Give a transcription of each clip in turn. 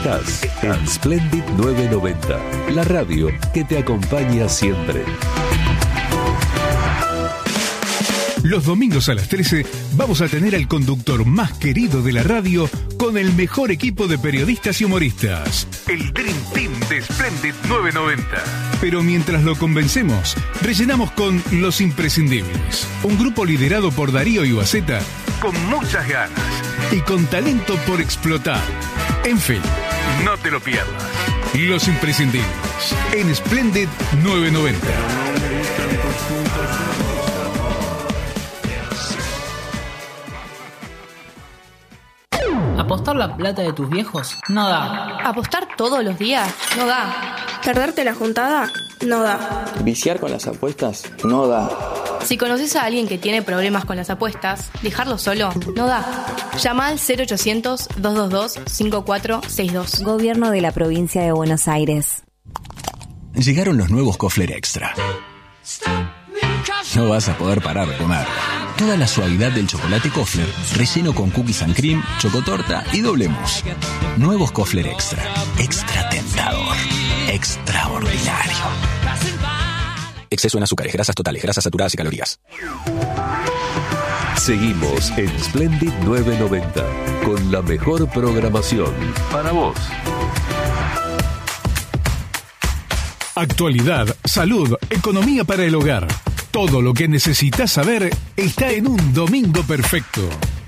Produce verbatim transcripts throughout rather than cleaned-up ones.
Estás en Splendid novecientos noventa, la radio que te acompaña siempre. Los domingos a las trece vamos a tener al conductor más querido de la radio con el mejor equipo de periodistas y humoristas. El Dream Team de Splendid novecientos noventa. Pero mientras lo convencemos, rellenamos con Los Imprescindibles. Un grupo liderado por Darío Iwaseta con muchas ganas y con talento por explotar. En fin, no te lo pierdas. Los Imprescindibles en Splendid novecientos noventa. ¿Apostar la plata de tus viejos? No da. ¿Apostar todos los días? No da. ¿Perderte la juntada? No da. ¿Viciar con las apuestas? No da. Si conoces a alguien que tiene problemas con las apuestas, dejarlo solo no da. Llama al cero ochocientos, dos dos dos, cinco cuatro seis dos. Gobierno de la Provincia de Buenos Aires. Llegaron los nuevos Kofler Extra. No vas a poder parar de comer. Toda la suavidad del chocolate Kofler, relleno con cookies and cream, chocotorta y doble mousse. Nuevos Kofler Extra. Extra tentador. Extraordinario. Exceso en azúcares, grasas totales, grasas saturadas y calorías. Seguimos en Splendid novecientos noventa con la mejor programación para vos. Actualidad, salud, economía para el hogar. Todo lo que necesitas saber está en un domingo perfecto.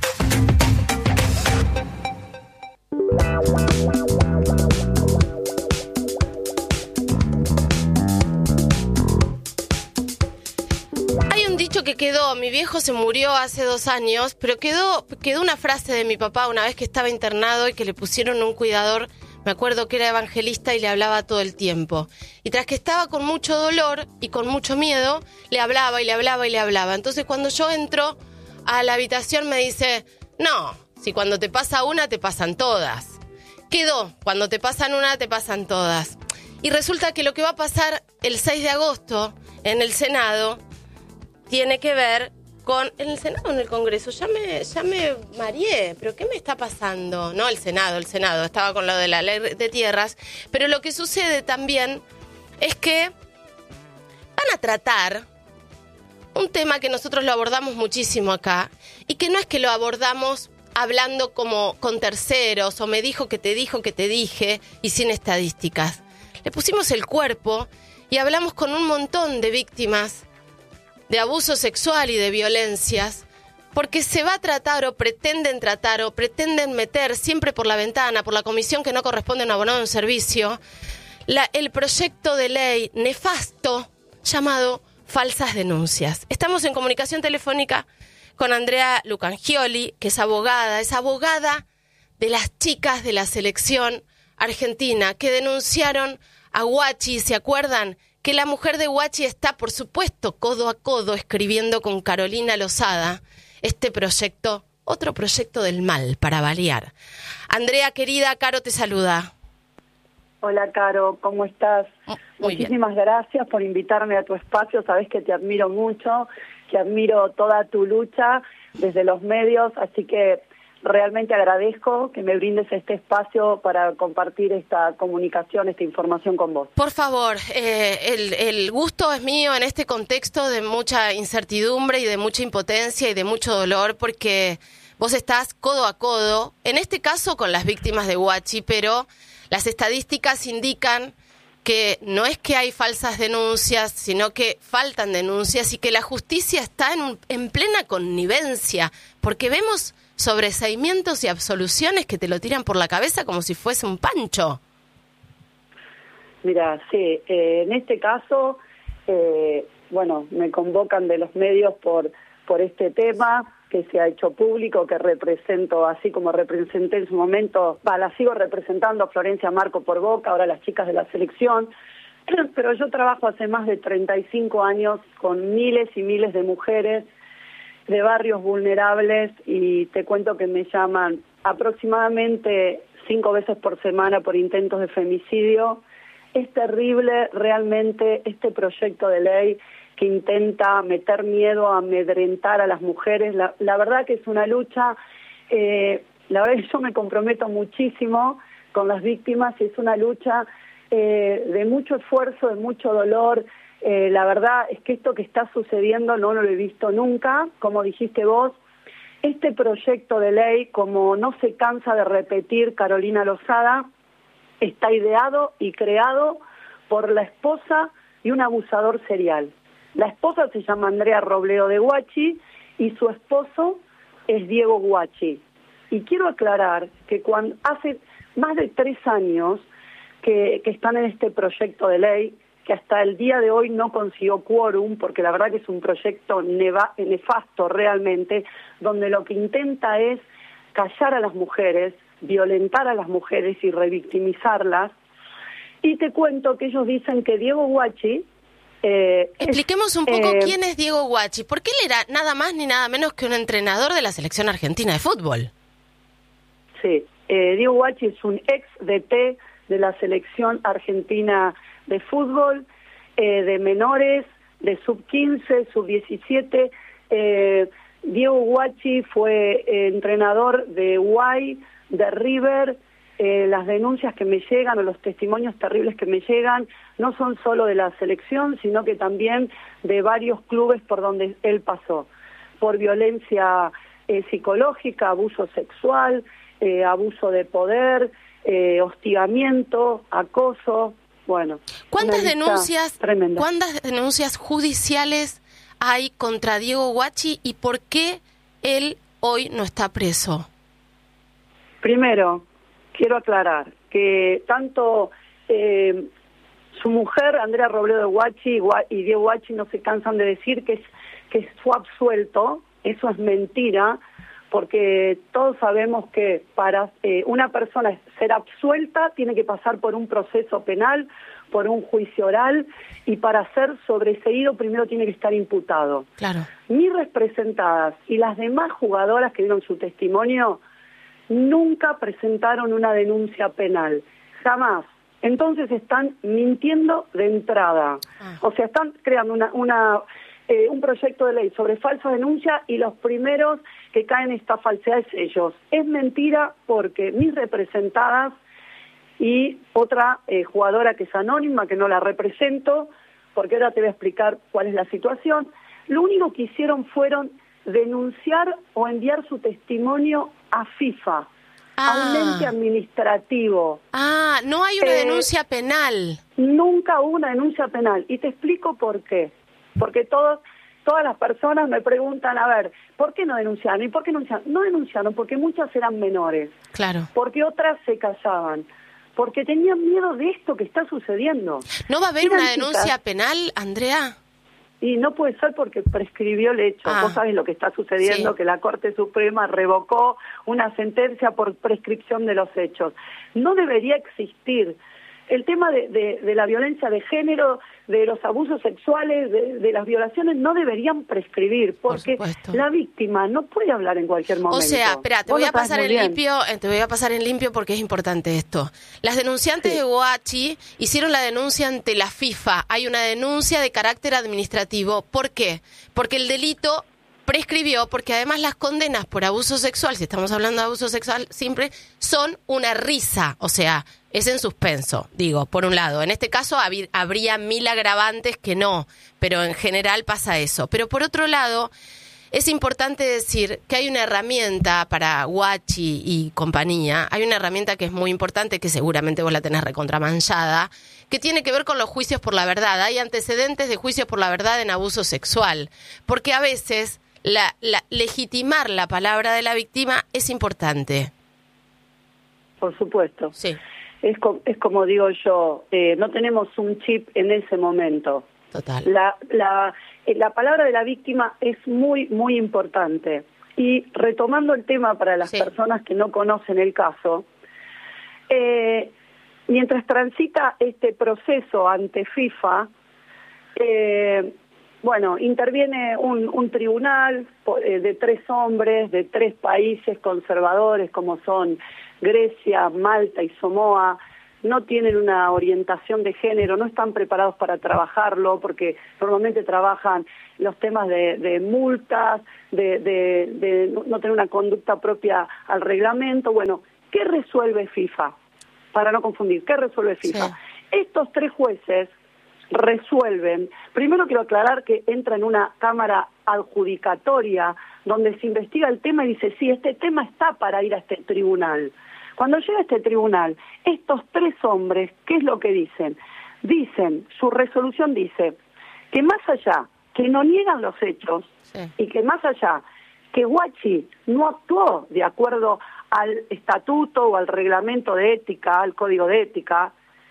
Hay un dicho que quedó, mi viejo se murió hace dos años, pero quedó, quedó una frase de mi papá una vez que estaba internado y que le pusieron un cuidador. Me acuerdo que era evangelista y le hablaba todo el tiempo. Y tras que estaba con mucho dolor y con mucho miedo, le hablaba y le hablaba y le hablaba. Entonces cuando yo entro a la habitación me dice, no, si cuando te pasa una te pasan todas. Quedó, cuando te pasan una te pasan todas. Y resulta que lo que va a pasar el seis de agosto en el Senado tiene que ver con... ¿En el Senado o en el Congreso? Ya me, ya me mareé, pero ¿qué me está pasando? No, el Senado, el Senado, estaba con lo de la ley de tierras, pero lo que sucede también es que van a tratar un tema que nosotros lo abordamos muchísimo acá, y que no es que lo abordamos hablando como con terceros, o me dijo que te dijo que te dije, y sin estadísticas. Le pusimos el cuerpo y hablamos con un montón de víctimas de abuso sexual y de violencias, porque se va a tratar o pretenden tratar o pretenden meter siempre por la ventana, por la comisión que no corresponde a un abonado en servicio, la, el proyecto de ley nefasto llamado falsas denuncias. Estamos en comunicación telefónica con Andrea Lucangioli, que es abogada, es abogada de las chicas de la selección argentina que denunciaron a Guachi, ¿se acuerdan? Que la mujer de Guachi está, por supuesto, codo a codo escribiendo con Carolina Lozada este proyecto, otro proyecto del mal, para variar. Andrea, querida, Caro te saluda. Hola, Caro, ¿cómo estás? Muy Muchísimas bien. gracias por invitarme a tu espacio, sabes que te admiro mucho, que admiro toda tu lucha desde los medios, así que realmente agradezco que me brindes este espacio para compartir esta comunicación, esta información con vos. Por favor, eh, el, el gusto es mío en este contexto de mucha incertidumbre y de mucha impotencia y de mucho dolor, porque vos estás codo a codo, en este caso con las víctimas de Guachi, pero las estadísticas indican que no es que hay falsas denuncias, sino que faltan denuncias y que la justicia está en, un, en plena connivencia, porque vemos sobreseimientos y absoluciones que te lo tiran por la cabeza como si fuese un pancho. Mira, sí, eh, en este caso, eh, bueno, me convocan de los medios por, por este tema que se ha hecho público, que represento, así como representé en su momento, va, la sigo representando a Florencia Marco por Boca, ahora las chicas de la selección, pero yo trabajo hace más de treinta y cinco años con miles y miles de mujeres de barrios vulnerables, y te cuento que me llaman aproximadamente cinco veces por semana por intentos de femicidio. Es terrible realmente este proyecto de ley que intenta meter miedo, amedrentar a las mujeres. La, la verdad que es una lucha, eh, la verdad que yo me comprometo muchísimo, con las víctimas y es una lucha eh, de mucho esfuerzo, de mucho dolor. Eh, la verdad es que esto que está sucediendo no, no lo he visto nunca, como dijiste vos. Este proyecto de ley, como no se cansa de repetir Carolina Lozada, está ideado y creado por la esposa de un abusador serial. La esposa se llama Andrea Robledo de Huachi y su esposo es Diego Huachi. Y quiero aclarar que cuando hace más de tres años que, que están en este proyecto de ley, que hasta el día de hoy no consiguió quórum, porque la verdad que es un proyecto neva, nefasto realmente, donde lo que intenta es callar a las mujeres, violentar a las mujeres y revictimizarlas. Y te cuento que ellos dicen que Diego Huachi... Eh, Expliquemos es, un poco eh, quién es Diego Huachi, porque él era nada más ni nada menos que un entrenador de la selección argentina de fútbol. Sí, eh, Diego Huachi es un ex D T de la selección argentina de fútbol, eh, de menores, de sub quince, sub diecisiete. Eh, Diego Huachi fue eh, entrenador de Guay, de River. Eh, las denuncias que me llegan o los testimonios terribles que me llegan no son solo de la selección, sino que también de varios clubes por donde él pasó, por violencia eh, psicológica, abuso sexual, eh, abuso de poder, eh, hostigamiento, acoso. Bueno, ¿cuántas denuncias, tremenda. ¿cuántas denuncias judiciales hay contra Diego Huachi y por qué él hoy no está preso? Primero, quiero aclarar que tanto eh, su mujer, Andrea Robledo de Huachi, y Diego Huachi no se cansan de decir que, es, que fue absuelto. Eso es mentira, porque todos sabemos que para eh, una persona ser absuelta tiene que pasar por un proceso penal, por un juicio oral, y para ser sobreseído primero tiene que estar imputado. Claro. Mis representadas y las demás jugadoras que dieron su testimonio nunca presentaron una denuncia penal, jamás. Entonces están mintiendo de entrada. Ah. O sea, están creando una, una eh, un proyecto de ley sobre falsa denuncia y los primeros que caen en esta falsedad es ellos. Es mentira porque mis representadas y otra eh, jugadora que es anónima, que no la represento, porque ahora te voy a explicar cuál es la situación, lo único que hicieron fueron denunciar o enviar su testimonio a FIFA, ah. a un ente administrativo. Ah, no hay una eh, denuncia penal. Nunca hubo una denuncia penal. Y te explico por qué. Porque todos, todas las personas me preguntan, a ver, ¿por qué no denunciaron? ¿Y por qué no denunciaron? No denunciaron porque muchas eran menores. Claro. Porque otras se callaban. Porque tenían miedo de esto que está sucediendo. ¿No va a haber eran una denuncia chicas, penal, Andrea? Y no puede ser porque prescribió el hecho. Ah, Vos sabés lo que está sucediendo, sí. que la Corte Suprema revocó una sentencia por prescripción de los hechos. No debería existir. El tema de, de, de la violencia de género, de los abusos sexuales, de, de las violaciones, no deberían prescribir, porque por la víctima no puede hablar en cualquier momento. O sea, espera, te voy a pasar en limpio, te voy a pasar en limpio porque es importante esto. Las denunciantes sí. de Huachi hicieron la denuncia ante la FIFA. Hay una denuncia de carácter administrativo. ¿Por qué? Porque el delito prescribió, porque además las condenas por abuso sexual, si estamos hablando de abuso sexual simple, son una risa, o sea, es en suspenso, digo, por un lado. En este caso hab- habría mil agravantes que no, pero en general pasa eso. Pero por otro lado, es importante decir que hay una herramienta para Huachi y compañía, hay una herramienta que es muy importante, que seguramente vos la tenés recontramanchada, que tiene que ver con los juicios por la verdad. Hay antecedentes de juicios por la verdad en abuso sexual, porque a veces La, la, legitimar la palabra de la víctima es importante. Por supuesto. Sí. Es, co- es como digo yo, eh, no tenemos un chip en ese momento. Total. La, la, eh, la palabra de la víctima es muy, muy importante. Y retomando el tema para las sí. personas que no conocen el caso, eh, mientras transita este proceso ante FIFA, eh, Bueno, interviene un, un tribunal de tres hombres, de tres países conservadores como son Grecia, Malta y Samoa. No tienen una orientación de género, no están preparados para trabajarlo porque normalmente trabajan los temas de, de multas, de, de, de no tener una conducta propia al reglamento. Bueno, ¿qué resuelve FIFA? para no confundir. ¿Qué resuelve FIFA? Sí. Estos tres jueces resuelven. Primero quiero aclarar que entra en una cámara adjudicatoria donde se investiga el tema y dice, sí, este tema está para ir a este tribunal. Cuando llega a este tribunal, estos tres hombres, ¿qué es lo que dicen? Dicen, su resolución dice que más allá que no niegan los hechos, sí, y que más allá que Guachi no actuó de acuerdo al estatuto o al reglamento de ética, al código de ética,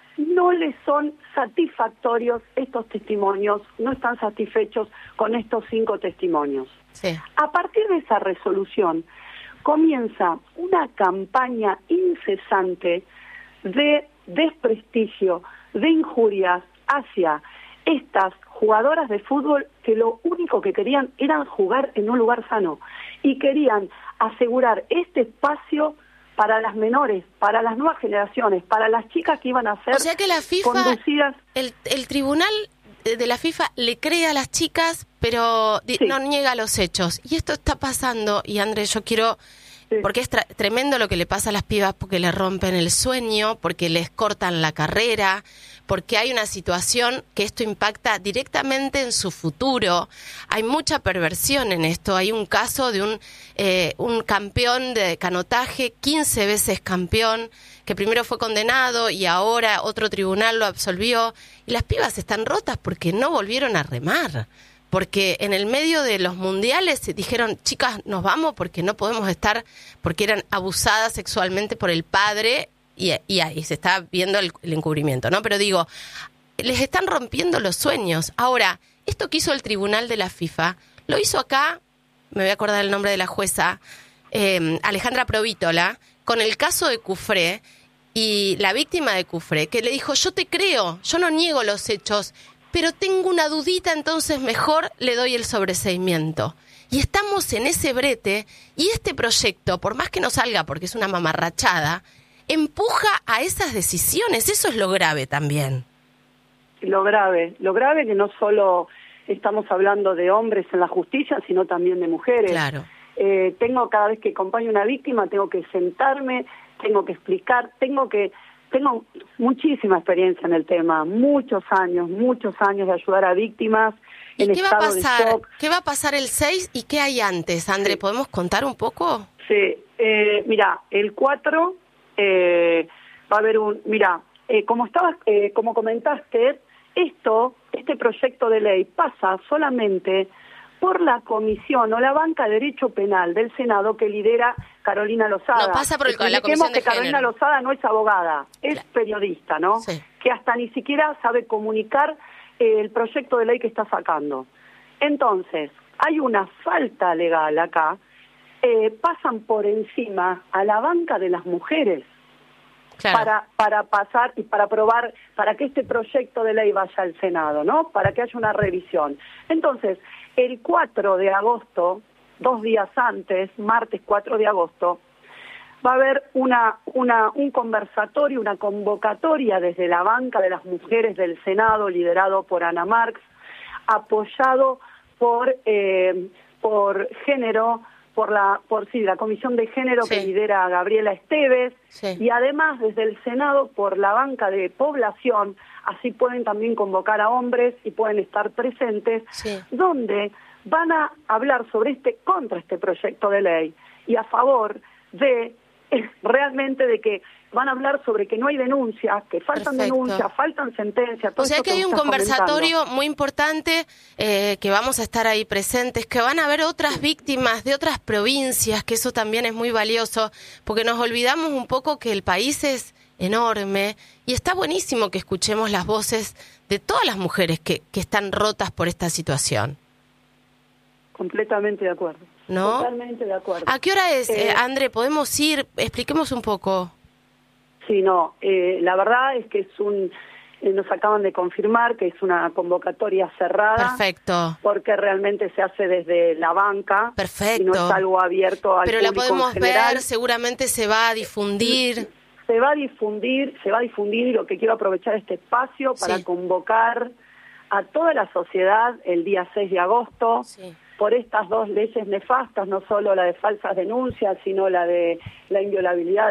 no les son satisfactorios estos testimonios, no están satisfechos con estos cinco testimonios. Sí. A partir de esa resolución comienza una campaña incesante de desprestigio, de injurias hacia estas jugadoras de fútbol que lo único que querían era jugar en un lugar sano y querían asegurar este espacio para las menores, para las nuevas generaciones, para las chicas que iban a ser o sea que la FIFA, conducidas. El, el tribunal de la FIFA le cree a las chicas, pero sí, no niega los hechos. Y esto está pasando, y André, yo quiero... Sí. Porque es tra- tremendo lo que le pasa a las pibas, porque le rompen el sueño, porque les cortan la carrera, porque hay una situación que esto impacta directamente en su futuro. Hay mucha perversión en esto. Hay un caso de un, eh, un campeón de canotaje, quince veces campeón, que primero fue condenado y ahora otro tribunal lo absolvió. Y las pibas están rotas porque no volvieron a remar. Porque en el medio de los mundiales dijeron, chicas, nos vamos porque no podemos estar, porque eran abusadas sexualmente por el padre, y, y ahí se está viendo el, el encubrimiento, ¿no? Pero digo, les están rompiendo los sueños. Ahora, esto que hizo el tribunal de la FIFA, lo hizo acá, me voy a acordar el nombre de la jueza, eh, Alejandra Provítola, con el caso de Cufré, y la víctima de Cufré, que le dijo, yo te creo, yo no niego los hechos, pero tengo una dudita, entonces mejor le doy el sobreseimiento. Y estamos en ese brete, y este proyecto, por más que no salga porque es una mamarrachada, empuja a esas decisiones. Eso es lo grave también. Lo grave, lo grave que no solo estamos hablando de hombres en la justicia, sino también de mujeres. Claro. Eh, tengo, cada vez que acompaño a una víctima, tengo que sentarme, tengo que explicar, tengo que... Tengo muchísima experiencia en el tema, muchos años, muchos años de ayudar a víctimas en ¿Y qué estado va a pasar? de shock. ¿Qué va a pasar el seis y qué hay antes, André? Sí. ¿Podemos contar un poco? Sí, eh, mira, el cuatro eh, va a haber un... Mira, eh, como estabas, eh, como comentaste, esto, este proyecto de ley pasa solamente por la comisión o la banca de Derecho Penal del Senado que lidera Carolina Lozada. No pasa por el, la comisión de que Carolina género. Lozada no es abogada, es claro. periodista, ¿no? Sí. Que hasta ni siquiera sabe comunicar eh, el proyecto de ley que está sacando. Entonces, hay una falta legal acá, eh, pasan por encima a la banca de las mujeres. Claro. para para pasar y para aprobar, para que este proyecto de ley vaya al Senado, ¿no? Para que haya una revisión. Entonces, el cuatro de agosto, dos días antes, martes cuatro de agosto, va a haber una una un conversatorio, una convocatoria desde la banca de las mujeres del Senado, liderado por Ana Marx, apoyado por eh, por género, por la por sí la comisión de género sí. que lidera Gabriela Esteves, sí. y además desde el Senado por la banca de población, así pueden también convocar a hombres y pueden estar presentes, sí. donde van a hablar sobre este contra este proyecto de ley y a favor de eh, realmente de que van a hablar sobre que no hay denuncias, que faltan Perfecto. denuncias, faltan sentencias. Todo o sea esto que hay un conversatorio comentando. muy importante, eh, que vamos a estar ahí presentes, que van a haber otras víctimas de otras provincias, que eso también es muy valioso, porque nos olvidamos un poco que el país es enorme y está buenísimo que escuchemos las voces de todas las mujeres que, que están rotas por esta situación. Completamente de acuerdo. ¿No? Totalmente de acuerdo. ¿A qué hora es, eh, eh, André? ¿Podemos ir? Expliquemos un poco. Sí, no, eh, la verdad es que es un, eh, nos acaban de confirmar que es una convocatoria cerrada. Perfecto. Porque realmente se hace desde la banca. Perfecto. Y no es algo abierto al Pero público la podemos en general. ver, seguramente se va a difundir. Se va a difundir, se va a difundir y lo que quiero aprovechar este espacio para sí. convocar a toda la sociedad el día seis de agosto. Sí. Por estas dos leyes nefastas, no solo la de falsas denuncias, sino la de la inviolabilidad